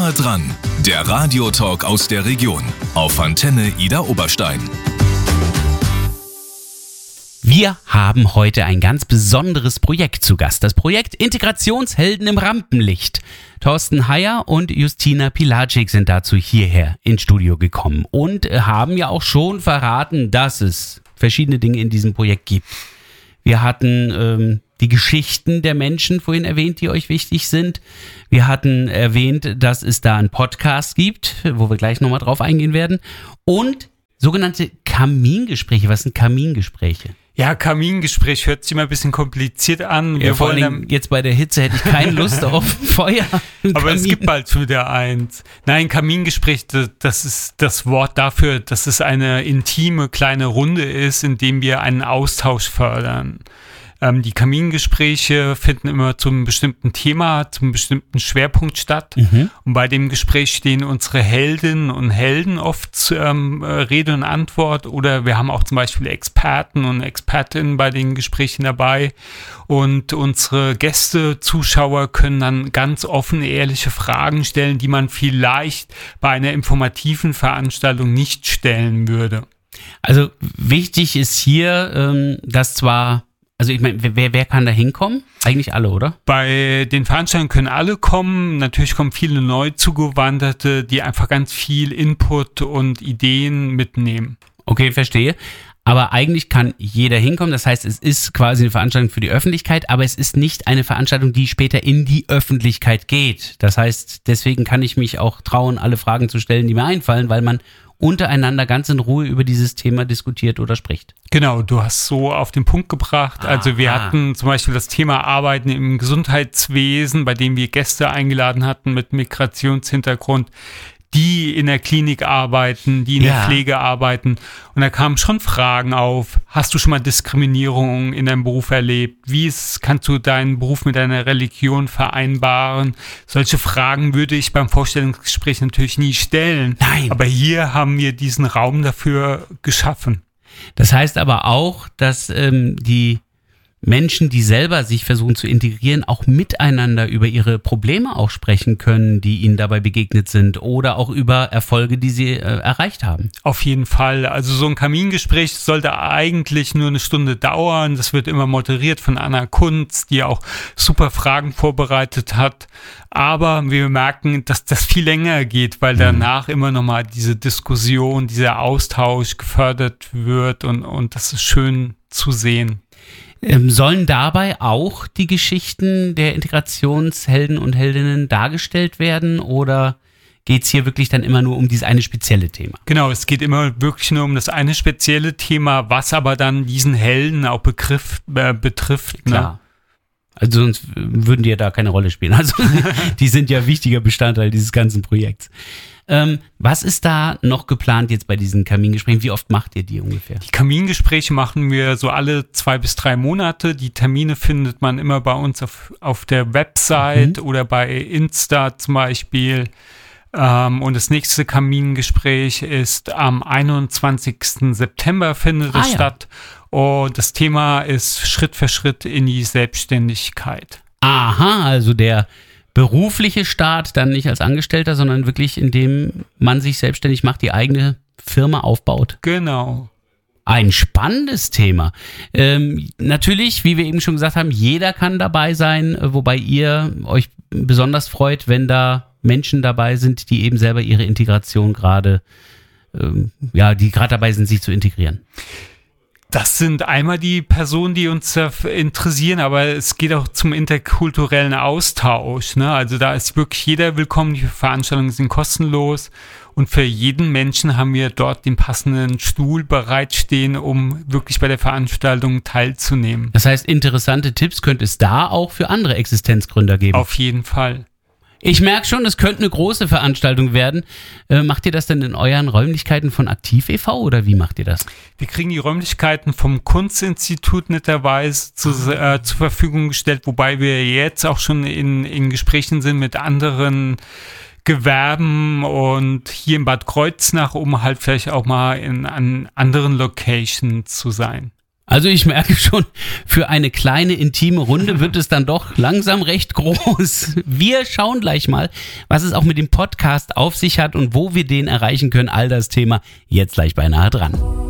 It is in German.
Nahe dran, der Radiotalk aus der Region auf Antenne Idar Oberstein. Wir haben heute ein ganz besonderes Projekt zu Gast. Das Projekt Integrationshelden im Rampenlicht. Thorsten Heyer und Justina Pilacic sind dazu hierher ins Studio gekommen und haben ja auch schon verraten, dass es verschiedene Dinge in diesem Projekt gibt. Wir hatten die Geschichten der Menschen vorhin erwähnt, die euch wichtig sind. Wir hatten erwähnt, dass es da einen Podcast gibt, wo wir gleich nochmal drauf eingehen werden. Und sogenannte Kamingespräche. Was sind Kamingespräche? Ja, Kamingespräch hört sich immer ein bisschen kompliziert an. Ja, vor allem jetzt bei der Hitze hätte ich keine Lust auf Feuer. Aber es gibt bald wieder eins. Nein, Kamingespräch, das ist das Wort dafür, dass es eine intime kleine Runde ist, in dem wir einen Austausch fördern. Die Kamingespräche finden immer zum bestimmten Thema, zum bestimmten Schwerpunkt statt. Und bei dem Gespräch stehen unsere Heldinnen und Helden oft Rede und Antwort. Oder wir haben auch zum Beispiel Experten und Expertinnen bei den Gesprächen dabei. Und unsere Gäste, Zuschauer können dann ganz offen, ehrliche Fragen stellen, die man vielleicht bei einer informativen Veranstaltung nicht stellen würde. Also wichtig ist hier, dass zwar... Also ich meine, wer kann da hinkommen? Eigentlich alle, oder? Bei den Veranstaltungen können alle kommen. Natürlich kommen viele neu Zugewanderte, die einfach ganz viel Input und Ideen mitnehmen. Okay, verstehe. Aber eigentlich kann jeder hinkommen. Das heißt, es ist quasi eine Veranstaltung für die Öffentlichkeit, aber es ist nicht eine Veranstaltung, die später in die Öffentlichkeit geht. Das heißt, deswegen kann ich mich auch trauen, alle Fragen zu stellen, die mir einfallen, weil man untereinander ganz in Ruhe über dieses Thema diskutiert oder spricht. Genau, du hast so auf den Punkt gebracht. Also wir hatten zum Beispiel das Thema Arbeiten im Gesundheitswesen, bei dem wir Gäste eingeladen hatten mit Migrationshintergrund, die in der Klinik arbeiten, die in der Pflege arbeiten. Und da kamen schon Fragen auf. Hast du schon mal Diskriminierung in deinem Beruf erlebt? Kannst du deinen Beruf mit deiner Religion vereinbaren? Solche Fragen würde ich beim Vorstellungsgespräch natürlich nie stellen. Nein. Aber hier haben wir diesen Raum dafür geschaffen. Das heißt aber auch, dass die Menschen, die selber sich versuchen zu integrieren, auch miteinander über ihre Probleme auch sprechen können, die ihnen dabei begegnet sind oder auch über Erfolge, die sie erreicht haben. Auf jeden Fall. Also so ein Kamingespräch sollte eigentlich nur eine Stunde dauern. Das wird immer moderiert von Anna Kunz, die auch super Fragen vorbereitet hat. Aber wir merken, dass das viel länger geht, weil danach immer nochmal diese Diskussion, dieser Austausch gefördert wird und das ist schön zu sehen. Sollen dabei auch die Geschichten der Integrationshelden und Heldinnen dargestellt werden oder geht es hier wirklich dann immer nur um dieses eine spezielle Thema? Genau, es geht immer wirklich nur um das eine spezielle Thema, was aber dann diesen Helden auch betrifft. Klar. Ne? Also sonst würden die ja da keine Rolle spielen. Also die sind ja wichtiger Bestandteil dieses ganzen Projekts. Was ist da noch geplant jetzt bei diesen Kamingesprächen? Wie oft macht ihr die ungefähr? Die Kamingespräche machen wir so alle 2 bis 3 Monate. Die Termine findet man immer bei uns auf der Website oder bei Insta zum Beispiel. Und das nächste Kamingespräch ist am 21. September findet es statt. Und das Thema ist Schritt für Schritt in die Selbstständigkeit. Aha, also der berufliche Start dann nicht als Angestellter, sondern wirklich indem man sich selbstständig macht, die eigene Firma aufbaut. Genau. Ein spannendes Thema. Natürlich, wie wir eben schon gesagt haben, jeder kann dabei sein, wobei ihr euch besonders freut, wenn da Menschen dabei sind, die eben selber ihre Integration gerade, die gerade dabei sind, sich zu integrieren. Das sind einmal die Personen, die uns interessieren, aber es geht auch zum interkulturellen Austausch. Ne? Also da ist wirklich jeder willkommen, die Veranstaltungen sind kostenlos und für jeden Menschen haben wir dort den passenden Stuhl bereitstehen, um wirklich bei der Veranstaltung teilzunehmen. Das heißt, interessante Tipps könnte es da auch für andere Existenzgründer geben? Auf jeden Fall. Ich merke schon, es könnte eine große Veranstaltung werden. Macht ihr das denn in euren Räumlichkeiten von Aktiv e.V. oder wie macht ihr das? Wir kriegen die Räumlichkeiten vom Kunstinstitut netterweise zur Verfügung gestellt, wobei wir jetzt auch schon in Gesprächen sind mit anderen Gewerben und hier in Bad Kreuznach, um halt vielleicht auch mal an anderen Locations zu sein. Also ich merke schon, für eine kleine, intime Runde wird es dann doch langsam recht groß. Wir schauen gleich mal, was es auch mit dem Podcast auf sich hat und wo wir den erreichen können. All das Thema jetzt gleich beinahe dran.